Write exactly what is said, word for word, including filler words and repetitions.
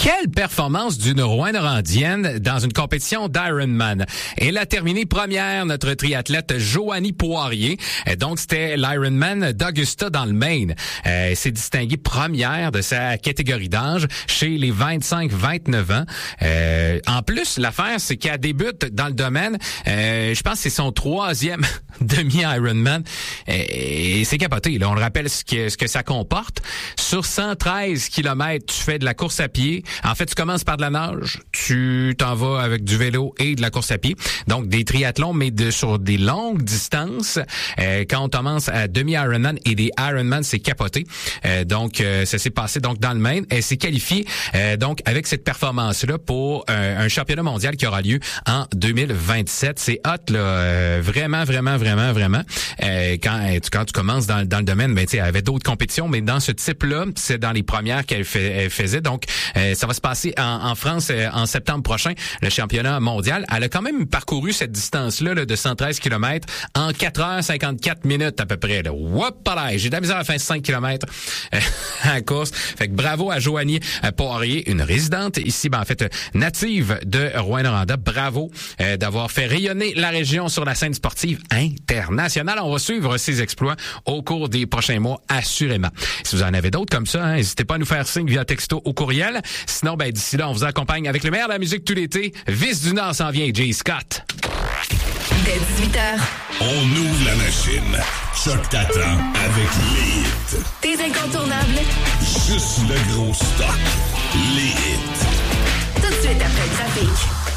Quelle performance d'une Rouyn-Norandienne dans une compétition d'Ironman. Elle a terminé première, notre triathlète Joanie Poirier. Donc, c'était l'Ironman d'Augusta dans le Maine. Elle s'est distinguée première de sa catégorie d'âge chez les vingt-cinq vingt-neuf ans. Euh, en plus, l'affaire, c'est qu'elle débute dans le domaine. Euh, je pense que c'est son troisième demi-Ironman. Et c'est capoté, là. On le rappelle ce que, ce que ça comporte. Sur cent treize kilomètres, tu fais de la course à pied. En fait, tu commences par de la nage, tu t'en vas avec du vélo et de la course à pied. Donc, des triathlons, mais de, sur des longues distances. Euh, quand on commence à demi-Ironman et des Ironman, c'est capoté. Euh, donc, euh, ça s'est passé donc dans le Maine. Elle s'est qualifiée euh, donc avec cette performance-là pour euh, un championnat mondial qui aura lieu en deux mille vingt-sept. C'est hot, là, euh, vraiment, vraiment, vraiment, vraiment. Euh, quand, quand tu commences dans, dans le domaine, ben, tu sais, elle avait d'autres compétitions, mais dans ce type-là, c'est dans les premières qu'elle fait, elle faisait. Donc, euh, ça va se passer en, en France euh, en septembre prochain, le championnat mondial. Elle a quand même parcouru cette distance-là là, de cent treize kilomètres en quatre heures cinquante-quatre minutes à peu près. Là. Whoop-palais, j'ai de la misère à faire cinq kilomètres euh, à la course. Fait que bravo à Joanie Poirier, une résidente ici, ben, en fait, native de Rouyn-Noranda. Bravo euh, d'avoir fait rayonner la région sur la scène sportive internationale. On va suivre ses exploits au cours des prochains mois, assurément. Si vous en avez d'autres comme ça, hein, n'hésitez pas à nous faire signe via texto ou courriel. Sinon, ben d'ici là, on vous accompagne avec le meilleur de la musique tout l'été. Vice du Nord s'en vient, Jay Scott. Dès dix-huit heures. On ouvre la machine. Choc t'attend avec les hits. Tes incontournables. Juste le gros stock. Les hits. Tout de suite après le trafic.